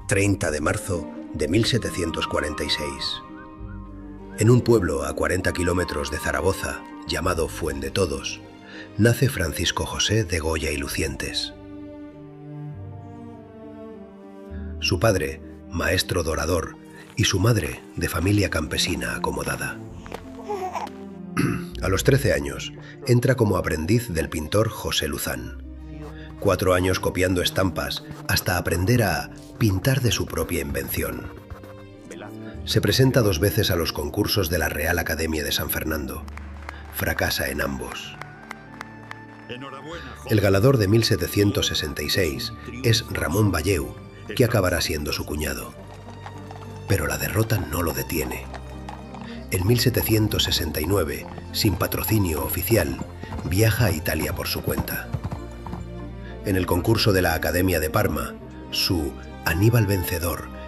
30 de marzo de 1746. En un pueblo a 40 kilómetros de Zaragoza, llamado Fuendetodos, nace Francisco José de Goya y Lucientes. Su padre, maestro dorador, y su madre, de familia campesina acomodada. A los 13 años, entra como aprendiz del pintor José Luzán. 4 años copiando estampas hasta aprender a pintar de su propia invención. Se presenta 2 veces a los concursos de la Real Academia de San Fernando. Fracasa en ambos. El ganador de 1766 es Ramón Valleu, que acabará siendo su cuñado. Pero la derrota no lo detiene. En 1769, sin patrocinio oficial, viaja a Italia por su cuenta. En el concurso de la Academia de Parma, su Aníbal vencedor